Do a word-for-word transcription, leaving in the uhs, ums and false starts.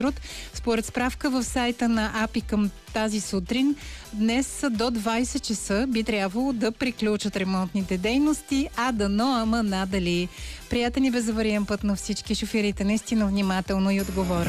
маршрут. Според справка в сайта на АПИ към тази сутрин, днес до двайсет часа би трябвало да приключат ремонтните дейности, а дано, ама надали. Приятен и безавариен път на всички. Шофирайте наистина внимателно и отговорно.